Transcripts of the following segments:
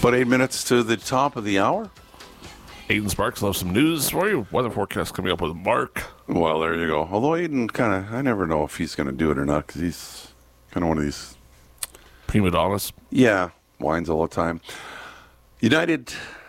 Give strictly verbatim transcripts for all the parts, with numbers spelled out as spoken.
About eight minutes to the top of the hour. Aiden Sparks will have some news for you. Weather forecast coming up with Mark. Well, there you go. Although Aiden kind of, I never know if he's going to do it or not because he's kind of one of these prima donnas. Yeah, whines all the time. United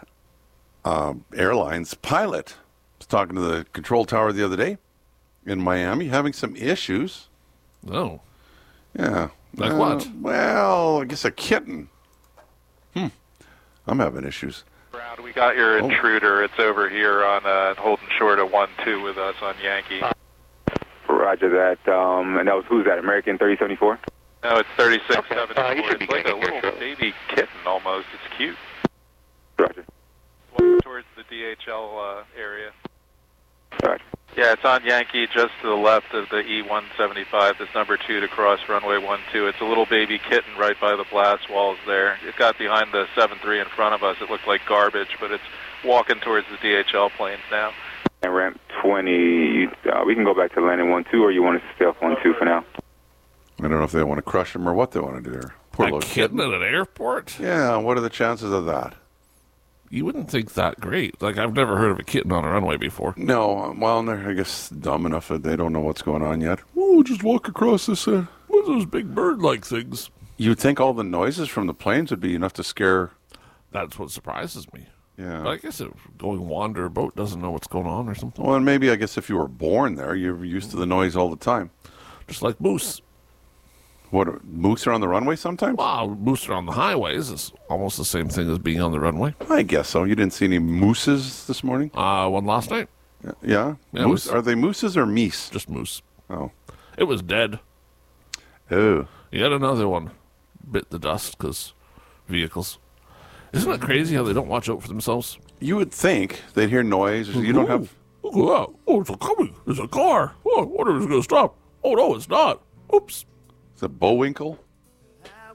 uh, Airlines pilot was talking to the control tower the other day in Miami, having some issues. Oh. Yeah. Like uh, what? Well, I guess a kitten. Hmm. I'm having issues. Brown, we got your Oh. intruder. It's over here on uh, holding short of one two with us on Yankee. Roger that. Um, and that was, who's that, American thirty seventy-four? No, it's thirty-six seventy-four. Uh, he should It's be like a getting little control. baby kitten almost. It's cute. Roger. Walking towards the D H L uh, area. Roger. Yeah, it's on Yankee just to the left of the E one seventy-five. That's number two to cross runway one two. It's a little baby kitten right by the blast walls there. It got behind the seven three in front of us. It looked like garbage, but it's walking towards the D H L planes now. And ramp twenty, you, uh, we can go back to landing one two, or you want us to stay off one two for now? I don't know if they want to crush him or what they want to do there. Poor A little kitten kitten. at an airport? Yeah, what are the chances of that? You wouldn't think that great. Like, I've never heard of a kitten on a runway before. No, well, they're, I guess, dumb enough that they don't know what's going on yet. Oh, just walk across this. Uh... What's those big bird-like things? You'd think all the noises from the planes would be enough to scare... That's what surprises me. Yeah. But I guess a going wander boat doesn't know what's going on or something. Well, and maybe, I guess, if you were born there, you're used to the noise all the time. Just like moose. What, moose are on the runway sometimes? Wow, moose are on the highways. It's almost the same thing as being on the runway. I guess so. You didn't see any mooses this morning? Uh, one last night. Yeah? yeah? Yeah, it Moose? was- Are they mooses or meese? Just moose. Oh. It was dead. Oh. Yet another one bit the dust because vehicles. Isn't it crazy how they don't watch out for themselves? You would think they'd hear noise. You don't have... Look at that. Oh, it's a coming. It's a car. Oh, I wonder if it's going to stop. Oh, no, it's not. Oops. Is it Bullwinkle?